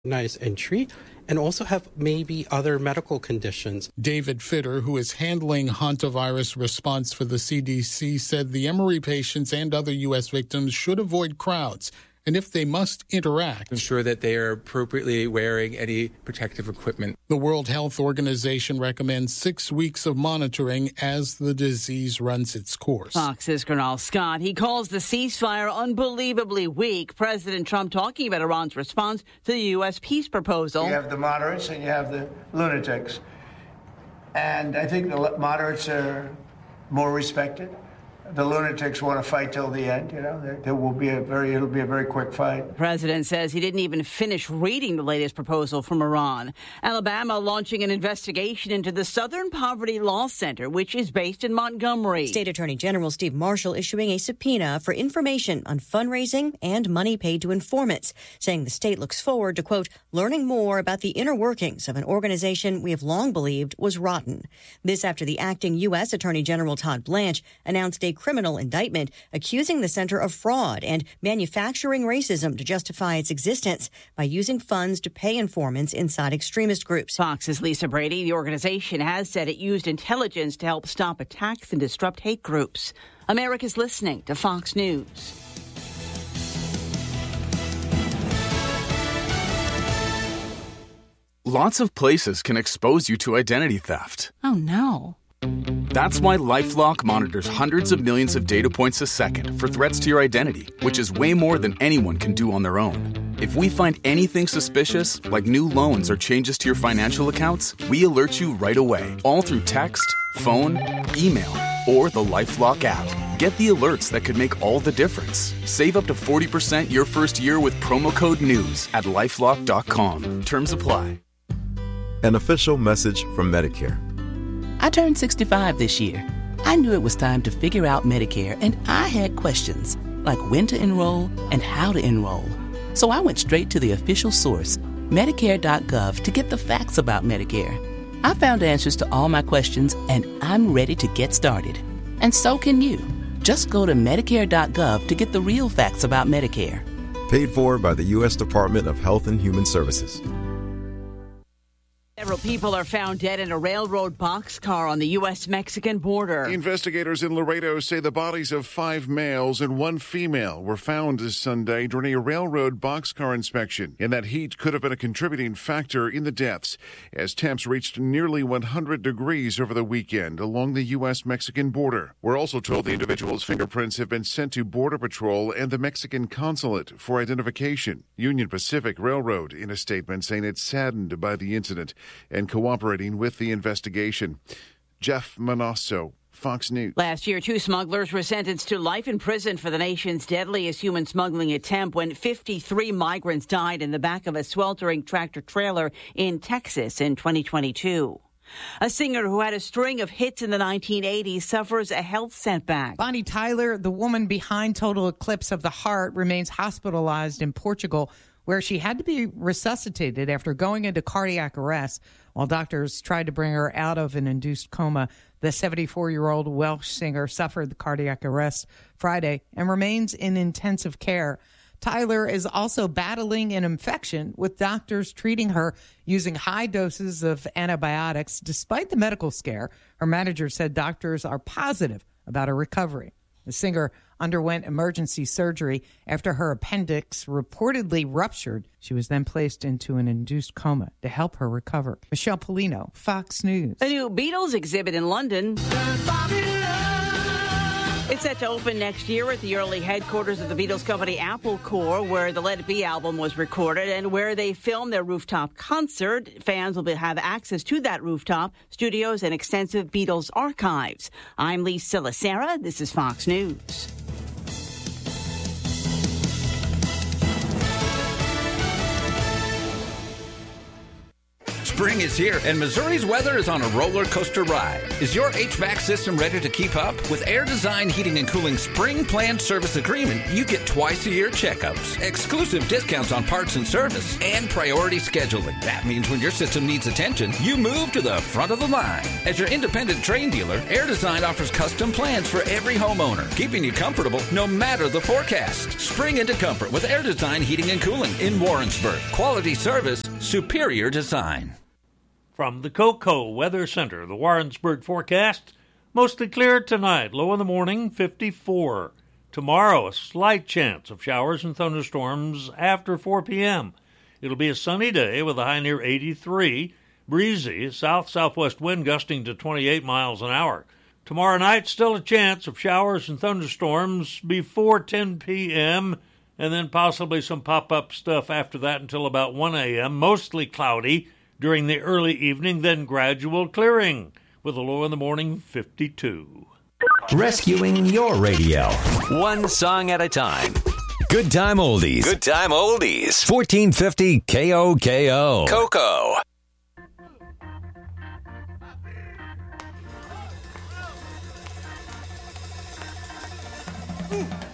and treat, and also have maybe other medical conditions. David Fitter, who is handling hantavirus response for the CDC, said the Emory patients and other U.S. victims should avoid crowds, and if they must interact, ensure that they are appropriately wearing any protective equipment. The World Health Organization recommends 6 weeks of monitoring as the disease runs its course. Fox's Gernal Scott. He calls the ceasefire unbelievably weak. President Trump talking about Iran's response to the U.S. peace proposal. You have the moderates and you have the lunatics. And I think the moderates are more respected. The lunatics want to fight till the end. It'll be a very quick fight. The president says he didn't even finish reading the latest proposal from Iran. Alabama launching an investigation into the Southern Poverty Law Center, which is based in Montgomery. State Attorney General Steve Marshall issuing a subpoena for information on fundraising and money paid to informants, saying the state looks forward to, quote, learning more about the inner workings of an organization we have long believed was rotten. This after the acting U.S. Attorney General Todd Blanche announced a criminal indictment accusing the center of fraud and manufacturing racism to justify its existence by using funds to pay informants inside extremist groups. Fox's Lisa Brady. The organization has said it used intelligence to help stop attacks and disrupt hate groups. America's listening to Fox News. Lots of places can expose you to identity theft. Oh, no. That's why LifeLock monitors hundreds of millions of data points a second for threats to your identity, which is way more than anyone can do on their own. If we find anything suspicious, like new loans or changes to your financial accounts, we alert you right away, all through text, phone, email, or the LifeLock app. Get the alerts that could make all the difference. Save up to 40% your first year with promo code NEWS at LifeLock.com. Terms apply. An official message from Medicare. I turned 65 this year. I knew it was time to figure out Medicare, and I had questions, like when to enroll and how to enroll. So I went straight to the official source, Medicare.gov, to get the facts about Medicare. I found answers to all my questions, and I'm ready to get started. And so can you. Just go to Medicare.gov to get the real facts about Medicare. Paid for by the U.S. Department of Health and Human Services. Several people are found dead in a railroad boxcar on the U.S.-Mexican border. Investigators in Laredo say the bodies of 5 males and 1 female were found this Sunday during a railroad boxcar inspection. And that heat could have been a contributing factor in the deaths, as temps reached nearly 100 degrees over the weekend along the U.S.-Mexican border. We're also told the individuals' fingerprints have been sent to Border Patrol and the Mexican consulate for identification. Union Pacific Railroad in a statement saying it's saddened by the incident and cooperating with the investigation. Jeff Manasso, Fox News. Last year, 2 smugglers were sentenced to life in prison for the nation's deadliest human smuggling attempt when 53 migrants died in the back of a sweltering tractor-trailer in Texas in 2022. A singer who had a string of hits in the 1980s suffers a health setback. Bonnie Tyler, the woman behind Total Eclipse of the Heart, remains hospitalized in Portugal, where she had to be resuscitated after going into cardiac arrest while doctors tried to bring her out of an induced coma. The 74-year-old Welsh singer suffered the cardiac arrest Friday and remains in intensive care. Tyler is also battling an infection, with doctors treating her using high doses of antibiotics. Despite the medical scare, her manager said doctors are positive about her recovery. The singer underwent emergency surgery after her appendix reportedly ruptured. She was then placed into an induced coma to help her recover. Michelle Polino, Fox News. A new Beatles exhibit in London. It's set to open next year at the early headquarters of the Beatles company Apple Corps, where the Let It Be album was recorded and where they filmed their rooftop concert. Fans will have access to that rooftop, studios, and extensive Beatles archives. I'm Lisa Lacera. This is Fox News. Spring is here, and Missouri's weather is on a roller coaster ride. Is your HVAC system ready to keep up? With Air Design Heating and Cooling Spring Planned Service Agreement, you get twice-a-year checkups, exclusive discounts on parts and service, and priority scheduling. That means when your system needs attention, you move to the front of the line. As your independent Trane dealer, Air Design offers custom plans for every homeowner, keeping you comfortable no matter the forecast. Spring into comfort with Air Design Heating and Cooling in Warrensburg. Quality service, superior design. From the Cocoa Weather Center, the Warrensburg forecast, mostly clear tonight, low in the morning, 54. Tomorrow, a slight chance of showers and thunderstorms after 4 p.m. It'll be a sunny day with a high near 83, breezy, south-southwest wind gusting to 28 miles an hour. Tomorrow night, still a chance of showers and thunderstorms before 10 p.m., and then possibly some pop-up stuff after that until about 1 a.m., mostly cloudy during the early evening, then gradual clearing, with a low in the morning, 52. Rescuing your radio. One song at a time. Good Time Oldies. Good Time Oldies. 1450 KOKO. Cocoa. Ooh.